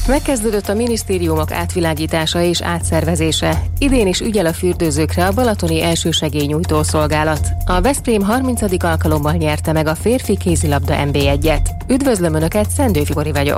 Megkezdődött a minisztériumok átvilágítása és átszervezése. Idén is ügyel a fürdőzőkre a balatoni elsősegélynyújtó szolgálat. A Veszprém 30. alkalommal nyerte meg a férfi kézilabda NB1-et. Üdvözlöm Önöket, Szendő Fibori vagyok.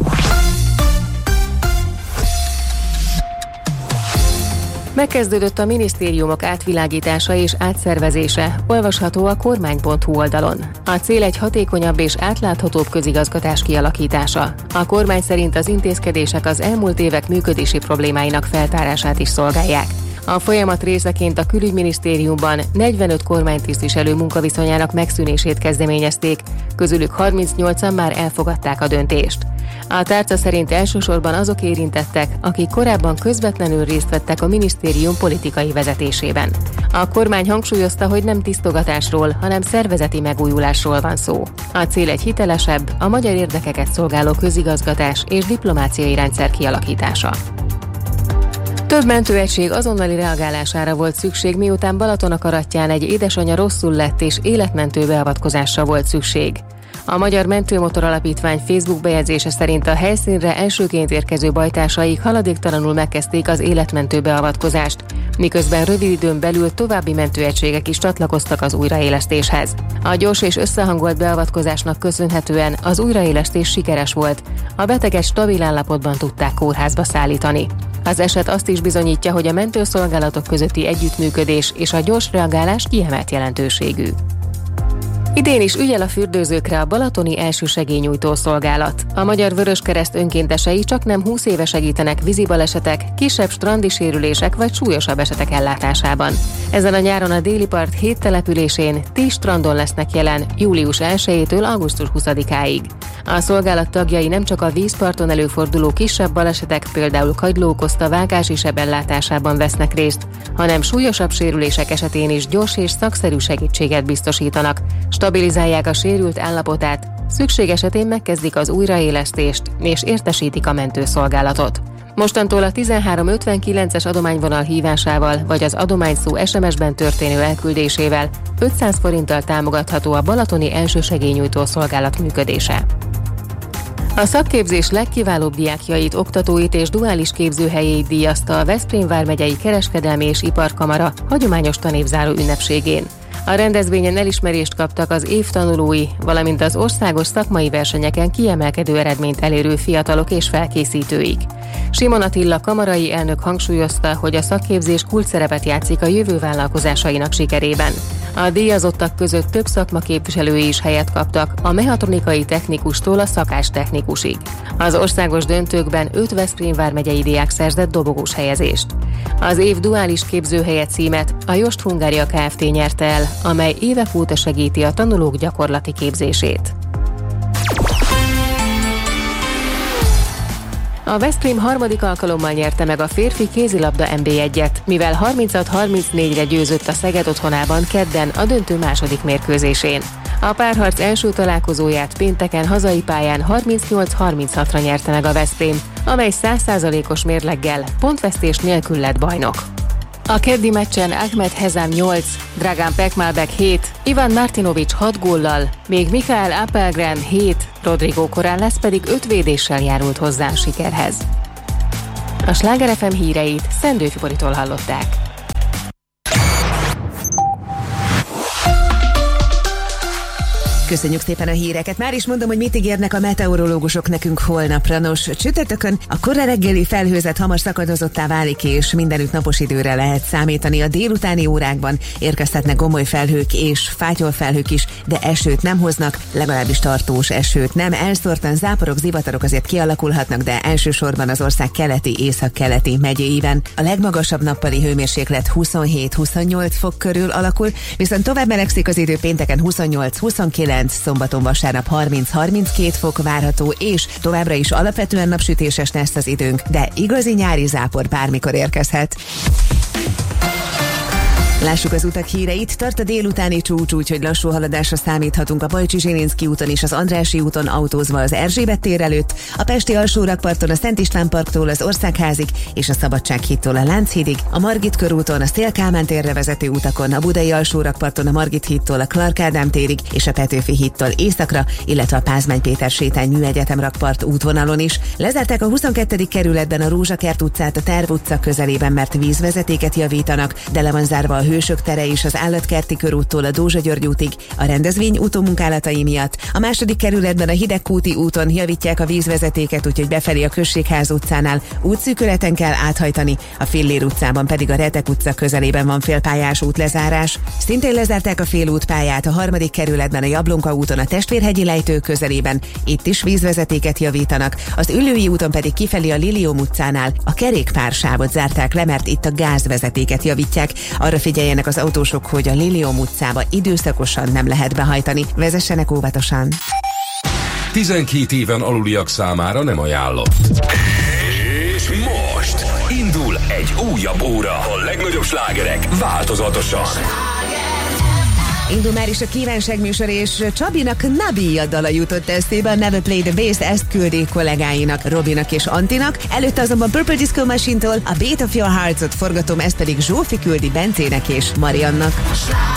Megkezdődött a minisztériumok átvilágítása és átszervezése, olvasható a kormány.hu oldalon. A cél egy hatékonyabb és átláthatóbb közigazgatás kialakítása. A kormány szerint az intézkedések az elmúlt évek működési problémáinak feltárását is szolgálják. A folyamat részeként a Külügyminisztériumban 45 kormánytisztviselő munkaviszonyának megszűnését kezdeményezték, közülük 38-an már elfogadták a döntést. A tárca szerint elsősorban azok érintettek, akik korábban közvetlenül részt vettek a minisztérium politikai vezetésében. A kormány hangsúlyozta, hogy nem tisztogatásról, hanem szervezeti megújulásról van szó. A cél egy hitelesebb, a magyar érdekeket szolgáló közigazgatás és diplomáciai rendszer kialakítása. Több mentőegység azonnali reagálására volt szükség, miután Balatonakarattyán egy édesanyja rosszul lett és életmentő beavatkozásra volt szükség. A Magyar Mentőmotor Alapítvány Facebook bejegyzése szerint a helyszínre elsőként érkező bajtársaik haladéktalanul megkezdték az életmentő beavatkozást, miközben rövid időn belül további mentőegységek is csatlakoztak az újraélesztéshez. A gyors és összehangolt beavatkozásnak köszönhetően az újraélesztés sikeres volt, a beteget stabil állapotban tudták kórházba szállítani. Az eset azt is bizonyítja, hogy a mentőszolgálatok közötti együttműködés és a gyors reagálás kiemelt jelentőségű. Idén is ügyel a fürdőzőkre a balatoni elsősegélynyújtó szolgálat. A Magyar Vöröskereszt önkéntesei csaknem 20 éve segítenek vízibalesetek, kisebb strandi sérülések vagy súlyosabb esetek ellátásában. Ezen a nyáron a déli part 7 településén 10 strandon lesznek jelen július 1-től augusztus 20-áig. A szolgálat tagjai nem csak a vízparton előforduló kisebb balesetek, például kagyló okozta vágási seb ellátásában vesznek részt, hanem súlyosabb sérülések esetén is gyors és szakszerű segítséget biztosítanak, stabilizálják a sérült állapotát, szükség esetén megkezdik az újraélesztést és értesítik a mentőszolgálatot. Mostantól a 1359-es adományvonal hívásával vagy az adományszó SMS-ben történő elküldésével 500 forinttal támogatható a balatoni elsősegélynyújtó szolgálat működése. A szakképzés legkiválóbb diákjait, oktatóit és duális képzőhelyét díjazta a Veszprém vármegyei Kereskedelmi és Iparkamara hagyományos tanévzáró ünnepségén. A rendezvényen elismerést kaptak az év tanulói, valamint az országos szakmai versenyeken kiemelkedő eredményt elérő fiatalok és felkészítőik. Simon Attila kamarai elnök hangsúlyozta, hogy a szakképzés kulcsszerepet játszik a jövő vállalkozásainak sikerében. A díjazottak között több szakma képviselői is helyet kaptak, a mechatronikai technikustól a szakástechnikusig. Az országos döntőkben 5 Veszprém vármegyei diák szerzett dobogós helyezést. Az év duális képzőhelye címet a Jost Hungária Kft. Nyerte el, amely évek óta segíti a tanulók gyakorlati képzését. A Veszprém 3. alkalommal nyerte meg a férfi kézilabda NB1-et, mivel 36-34-re győzött a Szeged otthonában kedden a döntő második mérkőzésén. A párharc első találkozóját pénteken hazai pályán 38-36-ra nyerte meg a Veszprém, amely 100%-os mérleggel pontvesztés nélkül lett bajnok. A keddi meccsen Ahmed Hezam 8, Dragan Pekmalbek 7, Ivan Martinovic 6 góllal, még Mikael Apelgren 7, Rodrigo Corrales pedig 5 védéssel járult hozzá a sikerhez. A Sláger FM híreit Szendő Fiboritól hallották. Köszönjük szépen a híreket. Már is mondom, hogy mit ígérnek a meteorológusok nekünk holnapra. Nos, csütörtökön a kora reggeli felhőzet hamar szakadozottá válik, és mindenütt napos időre lehet számítani. A délutáni órákban érkezhetnek gomoly felhők és fátyolfelhők is, de esőt nem hoznak, legalábbis tartós esőt nem. Elszórtan záporok, zivatarok azért kialakulhatnak, de elsősorban az ország keleti, északkeleti megyéiben. A legmagasabb nappali hőmérséklet 27-28 fok körül alakul, viszont tovább melegszik az idő, pénteken 28-29, szombaton, vasárnap 30-32 fok várható, és továbbra is alapvetően napsütéses lesz az időnk, de igazi nyári zápor bármikor érkezhet. Lássuk az utak híreit. Tart a délutáni csúcs, úgyhogy lassú haladásra számíthatunk a Bajcsi-Zsilinszky úton és az Andrássy úton autózva az Erzsébet tér előtt, a pesti alsórakparton a Szent István parktól az Országházig és a Szabadsághídtól a Lánchídig, a Margit körúton a Széll Kálmán térre vezető utakon a Budai alsórakparton a Margit hídtól a Clark Ádám térig és a Petőfi hídtól északra, illetve a Pázmány Péter sétány Műegyetem rakpart útvonalon is. Lezárták a 22. kerületben a Rózsakert utcát a Terv utca közelében, mert vízvezetéket javítanak, de le van zárva a Hősök tere és az Állatkerti körúttól a Dózsa György útig a rendezvény utómunkálatai miatt. A 2. kerületben a Hidegkúti úton javítják a vízvezetéket, úgyhogy befelé a Községház utcánál útszűkületen kell áthajtani, a Fillér utcában pedig a Retek utca közelében van félpályás útlezárás. Szintén lezárták a félútpályát a 3. kerületben a Jablonka úton a Testvérhegyi lejtő közelében, itt is vízvezetéket javítanak, az Üllői úton pedig kifelé a Lilium utcánál a kerékpársávot zárták le, mert itt a gázvezetéket javítják. Arra figyeljenek az autósok, hogy a Lilium utcába időszakosan nem lehet behajtani. Vezessenek óvatosan. 12 éven aluliak számára nem ajánlott. És most indul egy újabb óra. A legnagyobb slágerek változatosan. Indul már is a kívánság műsor, és Csabinak Nabi a dala jutott eszébe, a Never Play the Bass, ezt küldi kollégáinak, Robinak és Antinak. Előtte azonban Purple Disco Machine-tól a Beat of Your Hearts-ot forgatom, ezt pedig Zsófi küldi Bencének és Mariannak.